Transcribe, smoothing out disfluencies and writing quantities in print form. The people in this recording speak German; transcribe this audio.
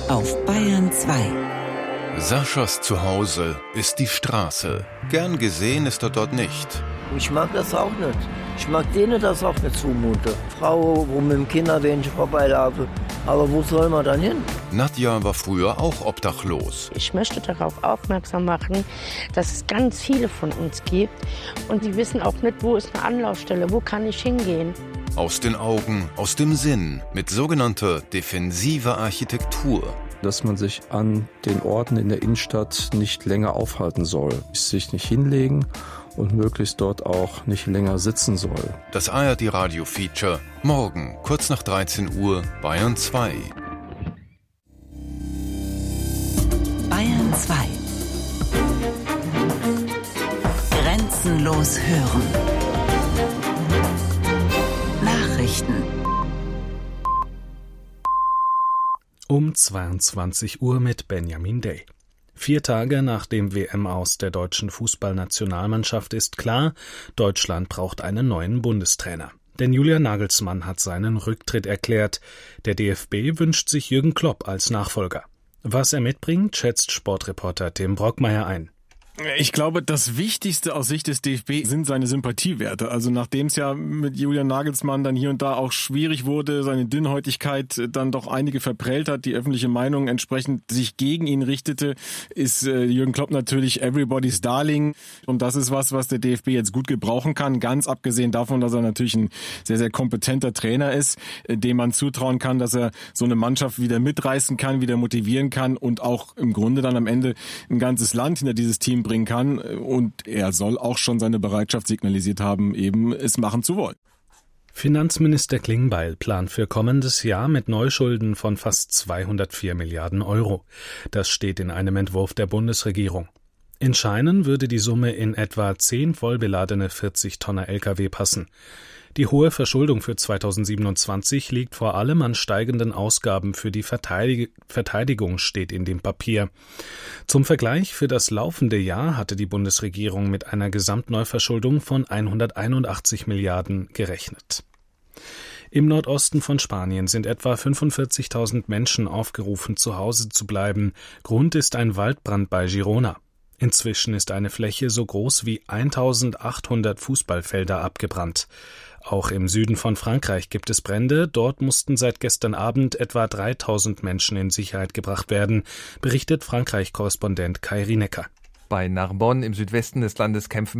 auf Bayern 2. Saschas Zuhause ist die Straße. Gern gesehen ist er dort nicht. Ich mag das auch nicht. Ich mag denen das auch nicht zumute. Frau, wo mit dem Kinderwähnchen vorbeilaufe. Aber wo soll man dann hin? Nadja war früher auch obdachlos. Ich möchte darauf aufmerksam machen, dass es ganz viele von uns gibt. Und die wissen auch nicht, wo ist eine Anlaufstelle, wo kann ich hingehen. Aus den Augen, aus dem Sinn, mit sogenannter defensiver Architektur. Dass man sich an den Orten in der Innenstadt nicht länger aufhalten soll, sich nicht hinlegen und möglichst dort auch nicht länger sitzen soll. Das ARD-Radio-Feature morgen, kurz nach 13 Uhr, Bayern 2. Bayern 2. Grenzenlos hören. Nachrichten. Um 22 Uhr mit Benjamin Day. 4 Tage nach dem WM-Aus der deutschen Fußballnationalmannschaft ist klar, Deutschland braucht einen neuen Bundestrainer. Denn Julian Nagelsmann hat seinen Rücktritt erklärt. Der DFB wünscht sich Jürgen Klopp als Nachfolger. Was er mitbringt, schätzt Sportreporter Tim Brockmeier ein. Ich glaube, das Wichtigste aus Sicht des DFB sind seine Sympathiewerte. Also nachdem es ja mit Julian Nagelsmann dann hier und da auch schwierig wurde, seine Dünnhäutigkeit dann doch einige verprellt hat, die öffentliche Meinung entsprechend sich gegen ihn richtete, ist Jürgen Klopp natürlich everybody's darling. Und das ist was der DFB jetzt gut gebrauchen kann. Ganz abgesehen davon, dass er natürlich ein sehr, sehr kompetenter Trainer ist, dem man zutrauen kann, dass er so eine Mannschaft wieder mitreißen kann, wieder motivieren kann und auch im Grunde dann am Ende ein ganzes Land hinter dieses Team bringen kann, und er soll auch schon seine Bereitschaft signalisiert haben, eben es machen zu wollen. Finanzminister Klingbeil plant für kommendes Jahr mit Neuschulden von fast 204 Milliarden Euro. Das steht in einem Entwurf der Bundesregierung. In Scheinen würde die Summe in etwa 10 vollbeladene 40-Tonner Lkw passen. Die hohe Verschuldung für 2027 liegt vor allem an steigenden Ausgaben für die Verteidigung, steht in dem Papier. Zum Vergleich, für das laufende Jahr hatte die Bundesregierung mit einer Gesamtneuverschuldung von 181 Milliarden gerechnet. Im Nordosten von Spanien sind etwa 45.000 Menschen aufgerufen, zu Hause zu bleiben. Grund ist ein Waldbrand bei Girona. Inzwischen ist eine Fläche so groß wie 1.800 Fußballfelder abgebrannt. Auch im Süden von Frankreich gibt es Brände. Dort mussten seit gestern Abend etwa 3.000 Menschen in Sicherheit gebracht werden, berichtet Frankreich-Korrespondent Kai Rienecker. Bei Narbonne im Südwesten des Landes kämpfen